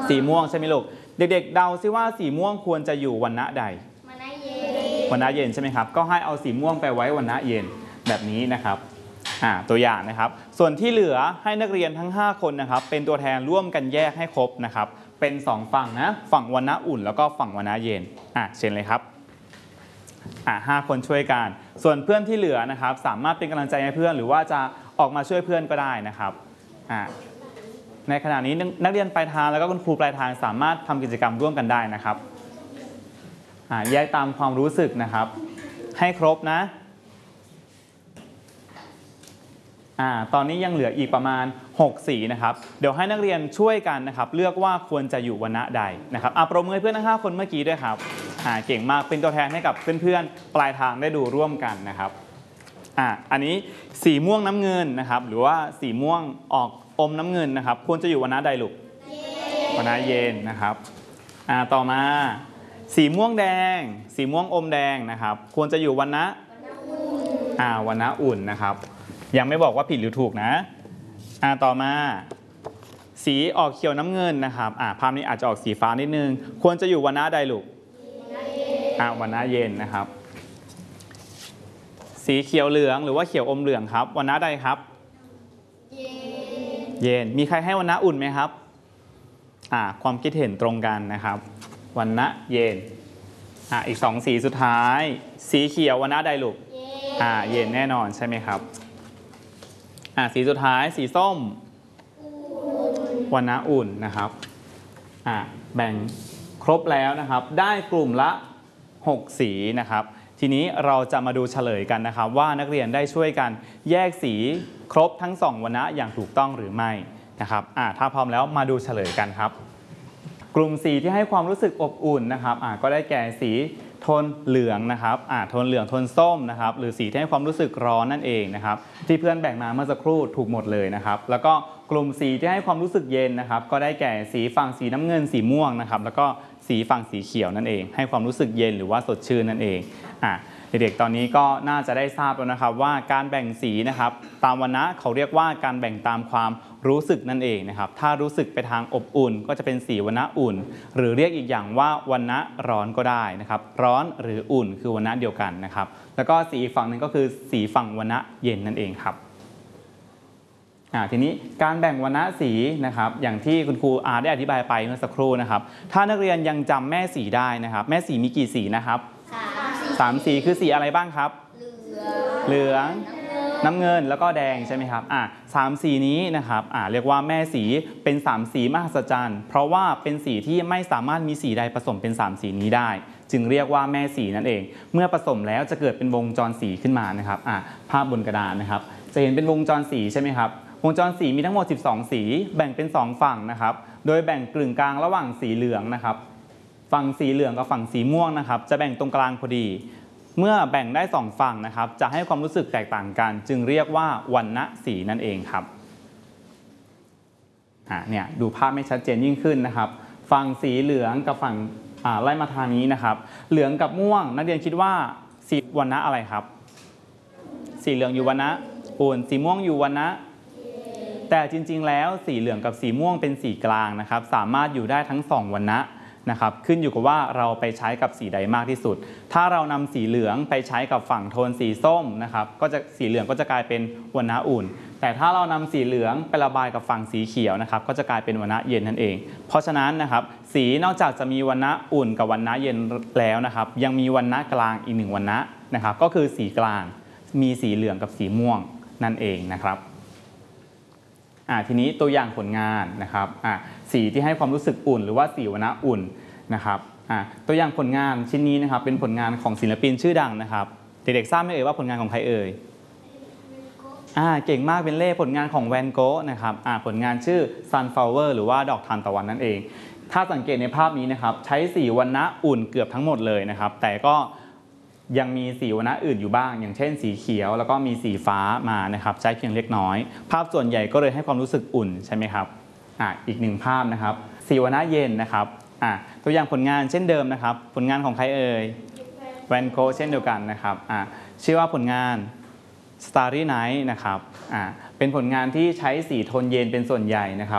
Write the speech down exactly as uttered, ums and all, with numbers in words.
สีม่วงใช่ไหมลูกเด็กๆเดาซิว่าสีม่วงควรจะอยู่วรรณะใดวรรณะเย็นวรรณะเย็นใช่ไหมครับก็ให้เอาสีม่วงไปไว้วรรณะเย็นแบบนี้นะครับอ่าตัวอย่างนะครับส่วนที่เหลือให้นักเรียนทั้งห้าคนนะครับเป็นตัวแทนร่วมกันแยกให้ครบนะครับเป็นสองฝั่งนะฝั่งวรรณะอุ่นแล้วก็ฝั่งวรรณะเย็นอ่ะเชิญเลยครับอ่ะห้าคนช่วยกันส่วนเพื่อนที่เหลือนะครับสามารถเป็นกำลังใจให้เพื่อนหรือว่าจะออกมาช่วยเพื่อนก็ได้นะครับอ่ะในขณะนี้นักเรียนปลายทางแล้วก็คุณครูปลายทางสามารถทำกิจกรรมร่วมกันได้นะครับอ่ะแยกตามความรู้สึกนะครับให้ครบนะอ่าตอนนี้ยังเหลืออีกประมาณหกสีนะครับเดี๋ยวให้นักเรียนช่วยกันนะครับเลือกว่าควรจะอยู่วรรณะใดนะครับอ่ะปรบมือเพื่อนทั้งห้าคนเมื่อกี้ด้วยครับอ่าเก่งมากเป็นตัวแทนให้กับเพื่อนๆปลายทางได้ดูร่วมกันนะครับอ่าอันนี้สีม่วงน้ำเงินนะครับหรือว่าสีม่วงออกอมน้ำเงินนะครับควรจะอยู่วรรณะใดลูกวรรณะเย็นนะครับอ่าต่อมาสีม่วงแดงสีม่วงอมแดงนะครับควรจะอยู่วรรณะอ่าวรรณะอุ่นนะครับยังไม่บอกว่าผิดหรือถูกนะอ่าต่อมาสีออกเขียวน้ำเงินนะครับอ่าภาพนี้อาจจะออกสีฟ้านิดนึงควรจะอยู่วรรณะใดลูกอ่าวรรณะเย็นนะครับสีเขียวเหลืองหรือว่าเขียวอมเหลืองครับวรรณะใดครับเย็นเย็นมีใครให้วรรณะอุ่นไหมครับอ่าความคิดเห็นตรงกันนะครับวรรณะเย็นอ่าอีกสองสีสุดท้ายสีเขียววรรณะใดลูกอ่าเย็นแน่นอนใช่ไหมครับอ่ะสีสุดท้ายสีส้มวรรณะอุ่นนะครับอ่ะแบ่งครบแล้วนะครับได้กลุ่มละหกสีนะครับทีนี้เราจะมาดูเฉลยกันนะครับว่านักเรียนได้ช่วยกันแยกสีครบทั้งสองวรรณะอย่างถูกต้องหรือไม่นะครับอ่ะถ้าพร้อมแล้วมาดูเฉลยกันครับกลุ่มสีที่ให้ความรู้สึกอบอุ่นนะครับอ่ะก็ได้แก่สีโทนเหลืองนะครับอ่าโทนเหลืองโทนส้มนะครับหรือสีที่ให้ความรู้สึกร้อนนั่นเองนะครับที่เพื่อนแบ่งมาเมื่อสักครู่ถูกหมดเลยนะครับแล้วก็กลุ่มสีที่ให้ความรู้สึกเย็นนะครับก็ได้แก่สีฝั่งสีน้ำเงินสีม่วงนะครับแล้วก็สีฝั่งสีเขียวนั่นเองให้ความรู้สึกเย็นหรือว่าสดชื่นนั่นเองอ่าเด็กๆตอนนี้ก็น่าจะได้ทราบแล้วนะครับว่าการแบ่งสีนะครับตามวรรณะเขาเรียกว่าการแบ่งตามความรู้สึกนั่นเองนะครับถ้ารู้สึกไปทางอบอุ่นก็จะเป็นสีวรรณะอุ่นหรือเรียกอีกอย่างว่าวรรณะร้อนก็ได้นะครับร้อนหรืออุ่นคือวรรณะเดียวกันนะครับแล้วก็สีฝั่งนึงก็คือสีฝั่งวรรณะเย็นนั่นเองครับอ่าทีนี้การแบ่งวรรณะสีนะครับอย่างที่คุณครูอาได้อธิบายไปเมื่อสักครู่นะครับถ้านักเรียนยังจำแม่สีได้นะครับแม่สีมีกี่สีนะครับสามสีคือสีอะไรบ้างครับเหลืองน้ำเงินแล้วก็แดงใช่ไหมครับอ่ะสามสีนี้นะครับอ่ะเรียกว่าแม่สีเป็นสามสีมหัศจรรย์เพราะว่าเป็นสีที่ไม่สามารถมีสีใดผสมเป็นสามสีนี้ได้จึงเรียกว่าแม่สีนั่นเองเมื่อผสมแล้วจะเกิดเป็นวงจรสีขึ้นมานะครับอ่ะภาพบนกระดานนะครับจะเห็นเป็นวงจรสีใช่ไหมครับวงจรสีมีทั้งหมดสิบสองสีแบ่งเป็นสองฝั่งนะครับโดยแบ่งกึ่งกลางระหว่างสีเหลืองนะครับฝั่งสีเหลืองกับฝั่งสีม่วงนะครับจะแบ่งตรงกลางพอดีเมื่อแบ่งได้สองฝั่งนะครับจะให้ความรู้สึกแตกต่างกันจึงเรียกว่าวรรณะสีนั่นเองครับอ่าเนี่ยดูภาพไม่ชัดเจนยิ่งขึ้นนะครับฝั่งสีเหลืองกับฝั่งอ่าไล่มาทางนี้นะครับเหลืองกับม่วงนักเรียนคิดว่าสีวรรณะอะไรครับสีเหลืองอยู่วรรณะอุ่นสีม่วงอยู่วรรณะแต่จริงๆแล้วสีเหลืองกับสีม่วงเป็นสีกลางนะครับสามารถอยู่ได้ทั้งสองวรรณะนะครับขึ้นอยู่กับว่าเราไปใช้กับสีใดมากที่สุดถ้าเรานำสีเหลืองไปใช้กับฝั่งโทนสีส้มนะครับก็จะสีเหลืองก็จะกลายเป็นวรรณะอุ่นแต่ถ้าเรานำสีเหลืองไประบายกับฝั่งสีเขียวนะครับก็จะกลายเป็นวรรณะเย็นนั่นเองเพราะฉะนั้นนะครับสีนอกจากจะมีวรรณะอุ่นกับวรรณะเย็นแล้วนะครับยังมีวรรณะกลางอีกหนึ่งวรรณะนะครับก็คือสีกลางมีสีเหลืองกับสีม่วงนั่นเองนะครับอ่าทีนี้ตัวอย่างผลงานนะครับอ่าสีที่ให้ความรู้สึกอุ่นหรือว่าสีวรรณะอุ่นนะครับอ่าตัวอย่างผลงานชิ้นนี้นะครับเป็นผลงานของศิลปินชื่อดังนะครับเด็กๆทราบไหมเอ่ยว่าผลงานของใครเอ่ยอ่าเก่งมากเป็นเล่ผลงานของแวนโกะนะครับอ่าผลงานชื่อ Sunflower หรือว่าดอกทานตะวันนั่นเองถ้าสังเกตในภาพนี้นะครับใช้สีวรรณะอุ่นเกือบทั้งหมดเลยนะครับแต่ก็ยังมีสีวรรณะอื่นอยู่บ้างอย่างเช่นสีเขียวแล้วก็มีสีฟ้ามานะครับใช้เพียงเล็กน้อยภาพส่วนใหญ่ก็เลยให้ความรู้สึกอุ่นใช่ไหมครับอ่าอีกหนึ่งภาพนะครับสีวรรณะเย็นนะครับอ่าตัวอย่างผลงานเช่นเดิมนะครับผลงานของใครเอ่ยแวนโกะเช่นเดียวกันนะครับอ่าชื่อว่าผลงาน Starry Night นะครับอ่าเป็นผลงานที่ใช้สีโทนเย็นเป็นส่วนใหญ่นะครับ